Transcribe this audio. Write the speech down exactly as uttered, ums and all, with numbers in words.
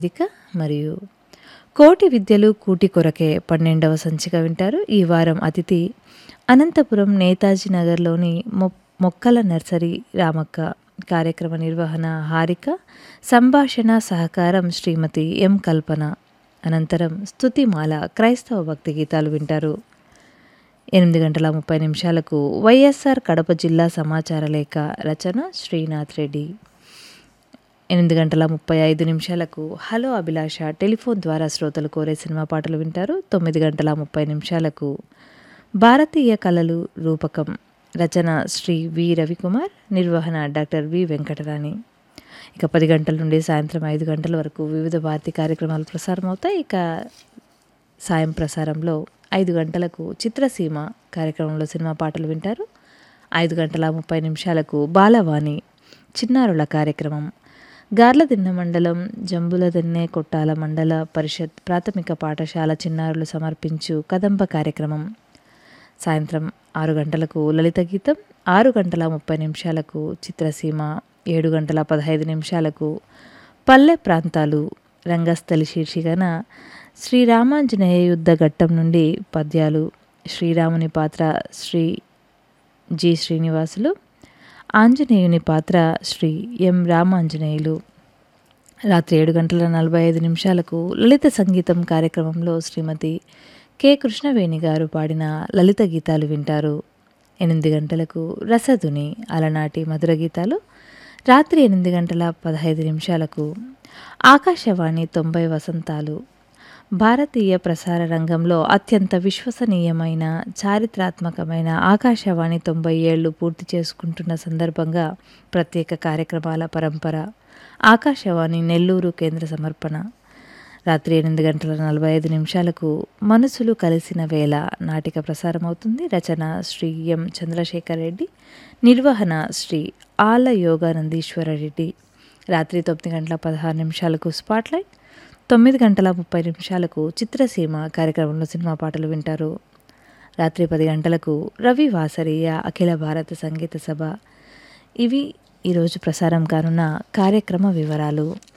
దిక మరియు కోటి విద్యలు కూటి కొరకే పన్నెండవ సంచిక వింటారు. ఈ వారం అతిథి అనంతపురం నేతాజీ నగర్లోని మొ మొక్కల నర్సరీ రామక్క. కార్యక్రమ నిర్వహణ హారిక. సంభాషణ సహకారం శ్రీమతి ఎం కల్పన. అనంతరం స్తుతిమాల క్రైస్తవ భక్తి గీతాలు వింటారు. ఎనిమిది గంటల ముప్పై నిమిషాలకు వైఎస్ఆర్ కడప జిల్లా సమాచార లేఖ. రచన శ్రీనాథ్ రెడ్డి. ఎనిమిది గంటల ముప్పై ఐదు నిమిషాలకు హలో అభిలాష టెలిఫోన్ ద్వారా శ్రోతలు కోరే సినిమా పాటలు వింటారు. తొమ్మిది గంటల ముప్పై నిమిషాలకు భారతీయ కళలు రూపకం. రచన శ్రీ వి రవికుమార్. నిర్వహణ డాక్టర్ వి వెంకటరాణి. ఇక పది గంటల నుండి సాయంత్రం ఐదు గంటల వరకు వివిధ భారతీ కార్యక్రమాలు ప్రసారం అవుతాయి. ఇక సాయం ప్రసారంలో ఐదు గంటలకు చిత్రసీమ కార్యక్రమంలో సినిమా పాటలు వింటారు. ఐదు గంటల ముప్పై నిమిషాలకు బాలవాణి చిన్నారుల కార్యక్రమం. గార్లదిన్న మండలం జంబులదిన్నె కొట్టాల మండల పరిషత్ ప్రాథమిక పాఠశాల చిన్నారులు సమర్పించు కదంబ కార్యక్రమం. సాయంత్రం ఆరు గంటలకు లలిత గీతం. ఆరు గంటల ముప్పై నిమిషాలకు చిత్రసీమ. ఏడు గంటల పదహైదు నిమిషాలకు పల్లె ప్రాంతాలు రంగస్థలి శీర్షికన శ్రీరామాంజనేయ యుద్ధ ఘట్టం నుండి పద్యాలు. శ్రీరాముని పాత్ర శ్రీ జి శ్రీనివాసులు. ఆంజనేయుని పాత్ర శ్రీ ఎం రామాంజనేయులు. రాత్రి ఏడు గంటల నలభై ఐదు నిమిషాలకు లలిత సంగీతం కార్యక్రమంలో శ్రీమతి కె కృష్ణవేణి గారు పాడిన లలిత గీతాలు వింటారు. ఎనిమిది గంటలకు రసధుని అలనాటి మధుర గీతాలు. రాత్రి ఎనిమిది గంటల పదహైదు నిమిషాలకు ఆకాశవాణి తొంభై వసంతాలు. భారతీయ ప్రసార రంగంలో అత్యంత విశ్వసనీయమైన చారిత్రాత్మకమైన ఆకాశవాణి తొంభై ఏళ్లు పూర్తి చేసుకుంటున్న సందర్భంగా ప్రత్యేక కార్యక్రమాల పరంపర. ఆకాశవాణి నెల్లూరు కేంద్ర సమర్పణ. రాత్రి ఎనిమిది గంటల నలభై ఐదు నిమిషాలకు మనసులు కలిసిన వేళ నాటిక ప్రసారం అవుతుంది. రచన శ్రీ ఎం చంద్రశేఖర్ రెడ్డి. నిర్వహణ శ్రీ ఆల యోగానందీశ్వర రెడ్డి. రాత్రి తొమ్మిది గంటల పదహారు నిమిషాలకు స్పాట్లైట్. తొమ్మిది గంటల ముప్పై నిమిషాలకు చిత్రసీమ కార్యక్రమంలో సినిమా పాటలు వింటారు. రాత్రి పది గంటలకు రవి వాసరీయ అఖిల భారత సంగీత సభ. ఇవి ఈరోజు ప్రసారం కానున్న కార్యక్రమ వివరాలు.